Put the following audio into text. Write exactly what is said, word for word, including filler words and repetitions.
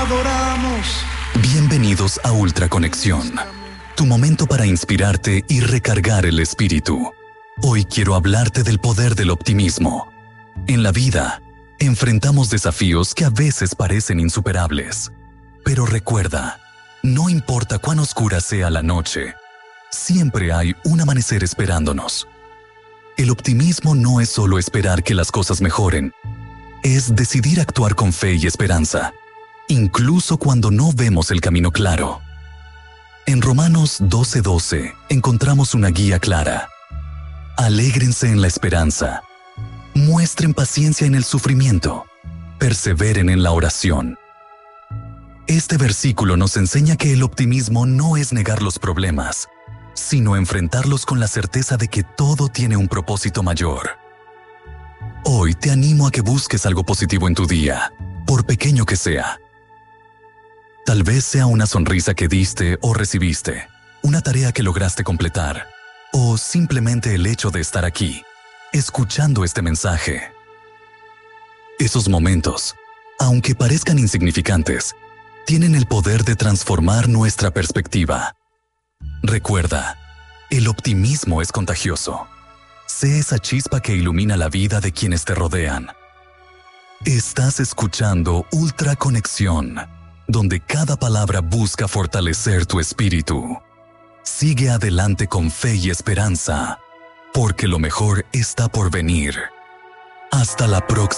adoramos. Bienvenidos a Ultra Conexión, tu momento para inspirarte y recargar el espíritu. Hoy quiero hablarte del poder del optimismo. En la vida, enfrentamos desafíos que a veces parecen insuperables. Pero recuerda, no importa cuán oscura sea la noche, siempre hay un amanecer esperándonos. El optimismo no es solo esperar que las cosas mejoren, es decidir actuar con fe y esperanza, incluso cuando no vemos el camino claro. En Romanos doce doce encontramos una guía clara. Alégrense en la esperanza, muestren paciencia en el sufrimiento, perseveren en la oración. Este versículo nos enseña que el optimismo no es negar los problemas, sino enfrentarlos con la certeza de que todo tiene un propósito mayor. Hoy te animo a que busques algo positivo en tu día, por pequeño que sea. Tal vez sea una sonrisa que diste o recibiste, una tarea que lograste completar, o simplemente el hecho de estar aquí, escuchando este mensaje. Esos momentos, aunque parezcan insignificantes, tienen el poder de transformar nuestra perspectiva. Recuerda, el optimismo es contagioso. Sé esa chispa que ilumina la vida de quienes te rodean. Estás escuchando Ultra Conexión, donde cada palabra busca fortalecer tu espíritu. Sigue adelante con fe y esperanza, porque lo mejor está por venir. Hasta la próxima.